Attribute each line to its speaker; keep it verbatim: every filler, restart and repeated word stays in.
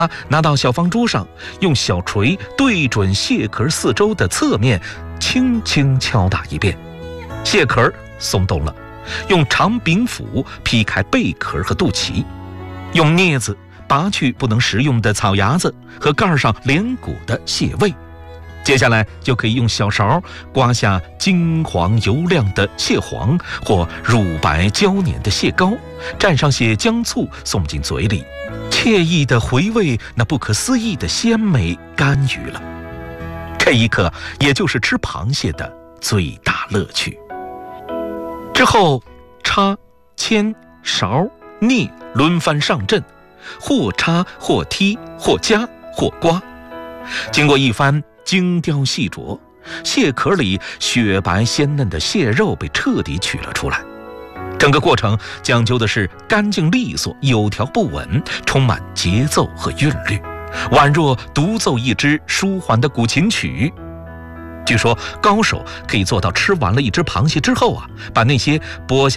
Speaker 1: 拿到小方桌上，用小锤对准蟹壳四周的侧面，轻轻敲打一遍，蟹壳松动了。用长柄斧劈开贝壳和肚脐，用镊子拔去不能食用的草芽子和盖上连骨的蟹胃。接下来就可以用小勺刮下金黄油亮的蟹黄或乳白胶黏的蟹膏，蘸上些姜醋送进嘴里，惬意的回味那不可思议的鲜美甘鱼了。这一刻也就是吃螃蟹的最大乐趣。之后叉、牵、勺、镊轮番上阵，或叉或踢或夹或刮，经过一番精雕细琢，蟹壳里雪白鲜嫩的蟹肉被彻底取了出来。整个过程讲究的是干净利索、有条不紊，充满节奏和韵律，宛若独奏一支舒缓的古琴曲。据说高手可以做到吃完了一只螃蟹之后啊，把那些剥下